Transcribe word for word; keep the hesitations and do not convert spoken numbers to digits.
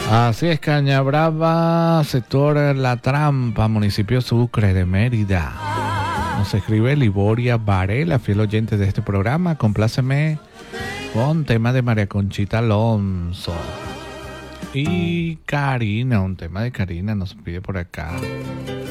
Así es, Cañabrava, sector La Trampa, municipio Sucre de Mérida. Nos escribe Liboria Varela, fiel oyente de este programa. Compláceme con tema de María Conchita Alonso. Y Karina, un tema de Karina nos pide por acá.